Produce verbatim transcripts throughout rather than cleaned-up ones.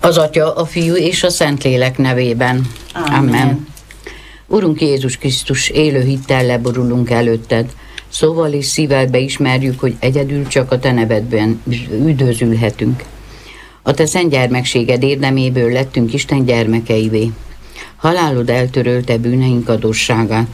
Az Atya, a Fiú és a Szentlélek nevében. Amen. Amen. Urunk Jézus Krisztus, élő hittel leborulunk előtted. Szóval és szívvel beismerjük, hogy egyedül csak a te nevedben üdvözülhetünk. A te szent gyermekséged érdeméből lettünk Isten gyermekeivé. Halálod eltörölte bűneink adósságát.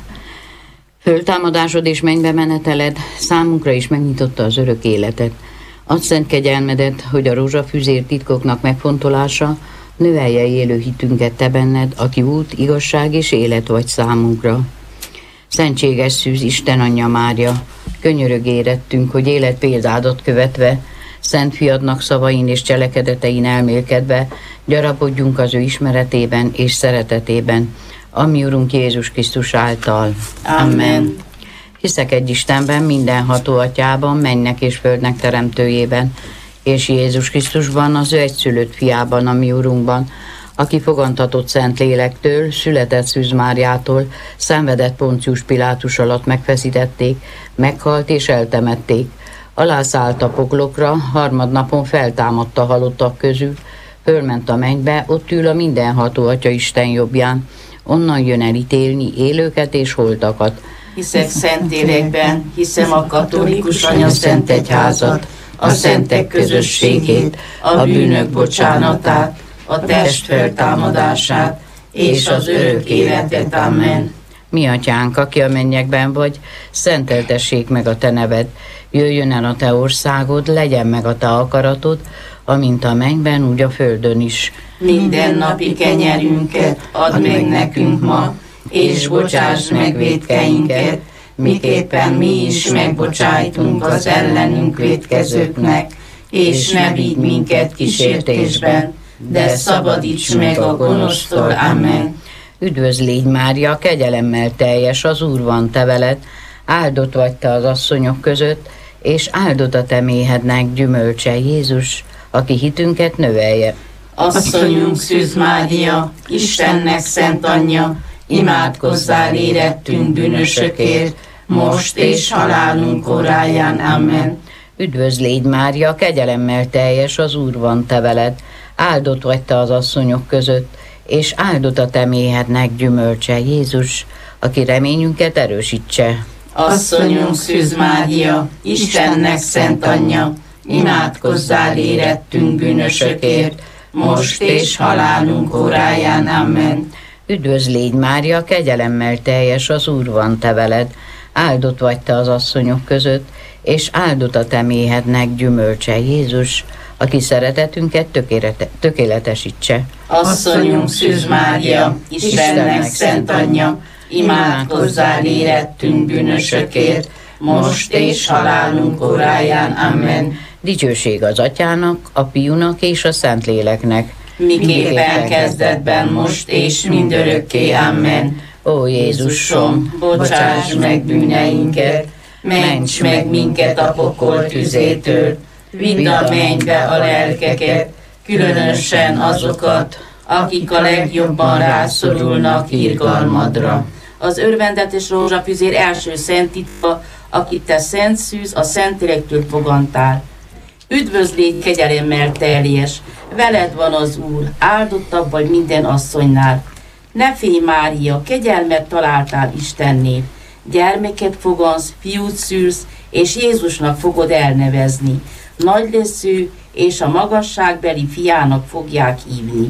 Föltámadásod és mennybe meneteled számunkra is megnyitotta az örök életet. Add szent kegyelmedet, hogy a rózsafüzér titkoknak megfontolása növelje élő hitünket te benned, aki út, igazság és élet vagy számunkra. Szentséges szűz Isten Anyja Mária, könyörög érettünk, hogy élet példádat követve, Szent Fiadnak szavain és cselekedetein elmélkedve, gyarapodjunk az ő ismeretében és szeretetében, ami Urunk Jézus Krisztus által. Amen. Hiszek egy Istenben, mindenható Atyában, mennynek és földnek teremtőjében, és Jézus Krisztusban, az ő egyszülött fiában, a mi Urunkban, aki fogantatott Szent Lélektől, született Szűz Máriától, szenvedett Poncius Pilátus alatt megfeszítették, meghalt és eltemették. Alászállt a poklokra, harmadnapon feltámadt a halottak közül, fölment a mennybe, ott ül a mindenható Atya Isten jobbján, onnan jön el ítélni élőket és holtakat. Hiszek Szentlélekben, hiszem a katolikus anyaszent egyházat, a szentek közösségét, a bűnök bocsánatát, a test feltámadását és az örök életet. Amen. Mi Atyánk, aki a mennyekben vagy, szenteltessék meg a te neved, jöjjön el a te országod, legyen meg a te akaratod, amint a mennyben, úgy a földön is. Minden napi kenyerünket add meg nekünk ma, és bocsáss meg vétkeinket, miképpen mi is megbocsájtunk az ellenünk vétkezőknek, és ne vigy minket kísértésben, de szabadíts meg a gonosztól. Amen. Üdvözl légy Mária, kegyelemmel teljes, az Úr van te veled, áldott vagy te az asszonyok között, és áldott a te méhednek gyümölcse, Jézus, aki hitünket növelje. Asszonyunk Szűz Mária, Istennek szent anyja, imádkozzál érettünk bűnösökért, most és halálunk óráján. Amen. Üdvözl légy Mária, kegyelemmel teljes, az Úr van te veled, áldott vagy te az asszonyok között, és áldott a te méhednek gyümölcse, Jézus, aki reményünket erősítse. Asszonyunk Szűz Mária, Istennek szent anyja, imádkozzál érettünk bűnösökért, most és halálunk óráján. Amen. Üdvözl légy Mária, kegyelemmel teljes, az Úr van te veled, áldott vagy te az asszonyok között, és áldott a te méhednek gyümölcse, Jézus, aki szeretetünket tökélete, tökéletesítse. Asszonyunk Szűz Mária, Istennek szent anyja, imádkozzál érettünk bűnösökért, most és halálunk óráján. Amen. Dicsőség az Atyának, a Fiúnak és a Szentléleknek, miképpen kezdetben, most és mindörökké. Amen. Ó Jézusom, bocsáss meg bűneinket, ments meg minket a pokol tüzétől, vidd a mennybe a lelkeket, különösen azokat, akik a legjobban rászorulnak irgalmadra. Az örvendetes rózsafüzér első szent titka, akit te Szent Szűz, a Szentlélektől fogantál. Üdvözl légy kegyelemmel teljes, veled van az Úr, áldottabb vagy minden asszonynál. Ne félj Mária, kegyelmet találtál Istennél. Gyermeket fogansz, fiút szülsz, és Jézusnak fogod elnevezni. Nagy lesz ő, és a magasságbeli fiának fogják hívni.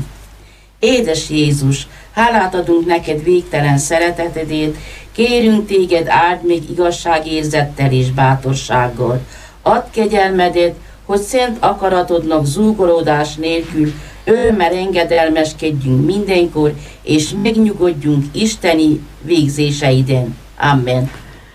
Édes Jézus, hálát adunk neked végtelen szeretetedért, kérünk téged, áld még igazságérzettel és bátorsággal. Add kegyelmedet, hogy szent akaratodnak zúgolódás nélkül őmmel engedelmeskedjünk mindenkor, és megnyugodjunk isteni végzéseiden. Amen.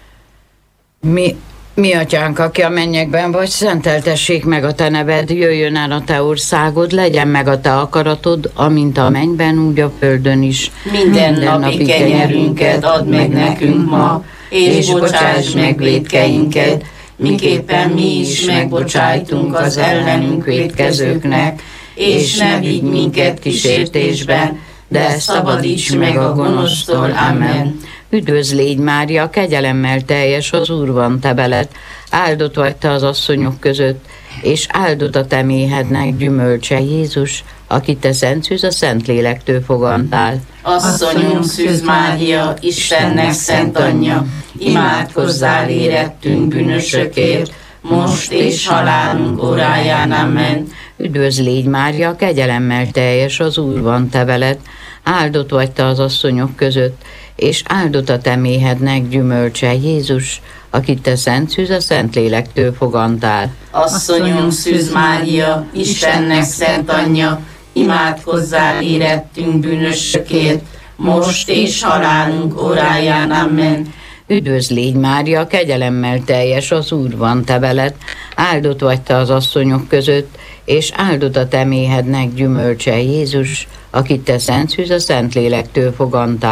Mi, mi Atyánk, aki a mennyekben vagy, szenteltessék meg a te neved, jöjjön el a te országod, legyen meg a te akaratod, amint a mennyben, úgy a földön is. Minden, Minden napi kenyerünket add meg nekünk ma, és, és bocsáss meg vétkeinket, miképpen mi is megbocsájtunk az ellenünk vétkezőknek, és ne vigy minket kísértésben, de szabadíts meg a gonosztól. Amen. Üdvözl légy Mária, kegyelemmel teljes, az Úr van te veled, áldott vagy te az asszonyok között, és áldott a te méhednek gyümölcse, Jézus, akit te szent szűz a Szentlélektől fogantál. Asszonyunk Szűz Mária, Istennek szent anyja, imádkozzál érettünk bűnösökért, most és halálunk óráján. Amen. Üdvözl légy, Mária, kegyelemmel teljes, az Úr van te veled, áldott vagy te az asszonyok között, és áldott a te méhednek gyümölcse, Jézus, akit te szent szűz a Szentlélektől fogantál. Asszonyunk Szűz Mária, Istennek szent anyja, imádkozzál érettünk bűnösökért, most és halálunk óráján. Amen. Üdvözl légy, Mária, kegyelemmel teljes, az Úr van te veled, áldott vagy te az asszonyok között, és áldott a te méhednek gyümölcse, Jézus, akit te szent szűz a Szentlélektől fogantál.